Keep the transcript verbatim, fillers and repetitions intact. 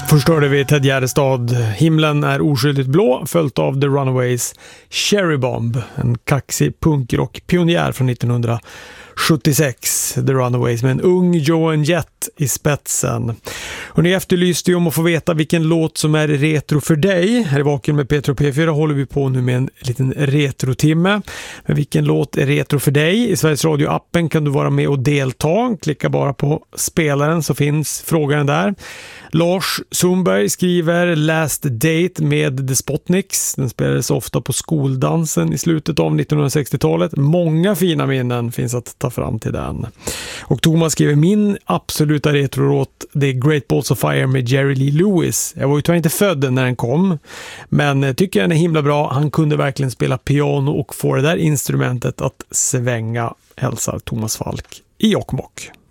Först hörde vi Ted Gärdestad, Himlen är oskyldigt blå, följt av The Runaways Cherry Bomb, en kaxig punkrock-pionjär från nittonhundrasjuttiosex, The Runaways, med en ung Joan Jett i spetsen. Och ni efterlyste ju om att få veta vilken låt som är retro för dig. Här i Vaken med Peter och P fyra håller vi på nu med en liten retrotimme. Men vilken låt är retro för dig? I Sveriges Radio-appen kan du vara med och delta. Klicka bara på spelaren så finns frågan där. Lars Sundberg skriver Last Date med The Spotniks. Den spelades ofta på skoldansen i slutet av nittonhundrasextiotalet. Många fina minnen finns att ta fram till den. Och Thomas skriver min absoluta retro-låt The Great Balls of Fire med Jerry Lee Lewis. Jag var ju tyvärr inte född när den kom, men tycker den är himla bra. Han kunde verkligen spela piano och få det där instrumentet att svänga, hälsar Thomas Falk i Jokkmokk.